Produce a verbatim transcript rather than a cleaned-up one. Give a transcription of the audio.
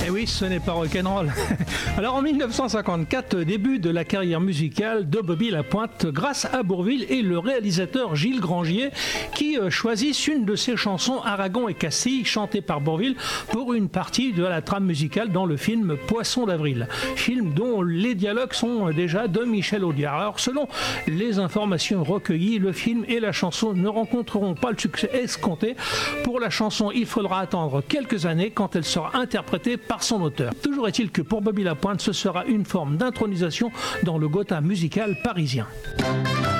Eh oui, ce n'est pas rock'n'roll. Alors en mille neuf cent cinquante-quatre, début de la carrière musicale de Bobby Lapointe grâce à Bourvil et le réalisateur Gilles Grangier qui choisissent une de ses chansons Aragon et Castille chantée par Bourvil pour une partie de la trame musicale dans le film Poisson d'avril, film dont les dialogues sont déjà de Michel Audiard. Alors selon les informations recueillies, le film et la chanson ne rencontreront pas le succès escompté. Pour la chanson, il faudra attendre quelques années quand elle sera interprétée par son auteur. Toujours est-il que pour Bobby Lapointe, ce sera une forme d'intronisation dans le Gotha musical parisien.